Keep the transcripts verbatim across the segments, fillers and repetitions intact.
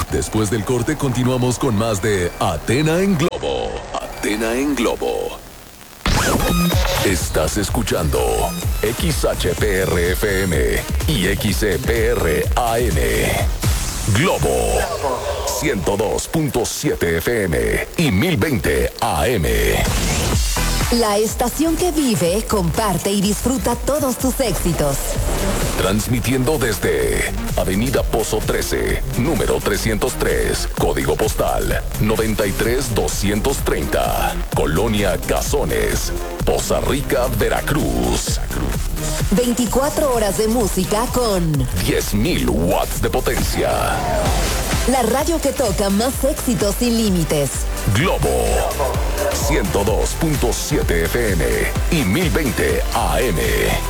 Después del corte continuamos con más de Athena en Globo. Athena en Globo. Estás escuchando X H P R F M y X E P R A M. Globo ciento dos punto siete F M y mil veinte A M. La estación que vive, comparte y disfruta todos tus éxitos. Transmitiendo desde Avenida Pozo trece, número trescientos tres, código postal noventa y tres doscientos treinta, Colonia Cazones, Poza Rica, Veracruz. veinticuatro horas de música con diez mil watts de potencia. La radio que toca más éxitos sin límites. Globo ciento dos punto siete F M y mil veinte A M.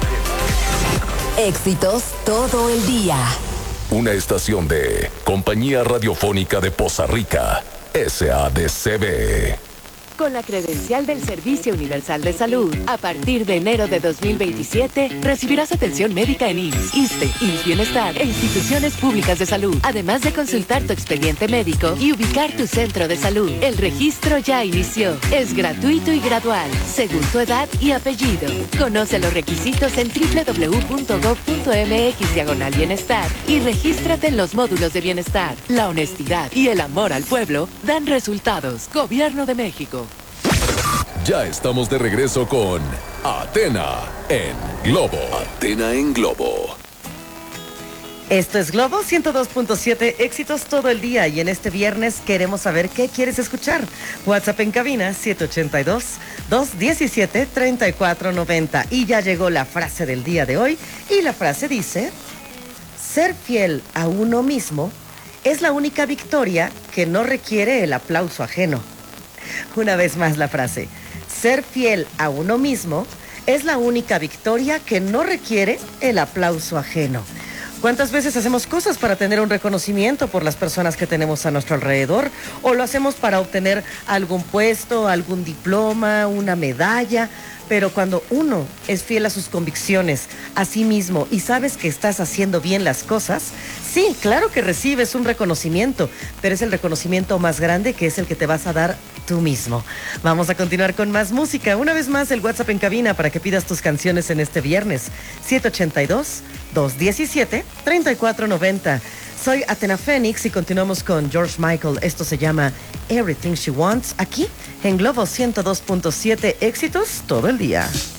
Éxitos todo el día. Una estación de Compañía Radiofónica de Poza Rica, S A D C B. Con la credencial del Servicio Universal de Salud, a partir de enero de dos mil veintisiete, recibirás atención médica en I M S S, ISSSTE, I M S S Bienestar e instituciones públicas de salud, además de consultar tu expediente médico y ubicar tu centro de salud. El registro ya inició. Es gratuito y gradual, según tu edad y apellido. Conoce los requisitos en doble u doble u doble u punto gob punto m x diagonal bienestar y regístrate en los módulos de bienestar. La honestidad y el amor al pueblo dan resultados. Gobierno de México. Ya estamos de regreso con Athena en Globo. Athena en Globo. Esto es Globo ciento dos punto siete, éxitos todo el día, y en este viernes queremos saber qué quieres escuchar. WhatsApp en cabina siete ocho dos, dos uno siete, tres cuatro nueve cero. Y ya llegó la frase del día de hoy, y la frase dice: ser fiel a uno mismo es la única victoria que no requiere el aplauso ajeno. Una vez más la frase: ser fiel a uno mismo es la única victoria que no requiere el aplauso ajeno. ¿Cuántas veces hacemos cosas para tener un reconocimiento por las personas que tenemos a nuestro alrededor? ¿O lo hacemos para obtener algún puesto, algún diploma, una medalla? Pero cuando uno es fiel a sus convicciones, a sí mismo, y sabes que estás haciendo bien las cosas, sí, claro que recibes un reconocimiento, pero es el reconocimiento más grande, que es el que te vas a dar tú mismo. Vamos a continuar con más música. Una vez más, el WhatsApp en cabina para que pidas tus canciones en este viernes. siete ocho dos, dos uno siete, tres cuatro nueve cero. Soy Athena Fénix y continuamos con George Michael. Esto se llama Everything She Wants, aquí en Globo ciento dos punto siete, éxitos todo el día.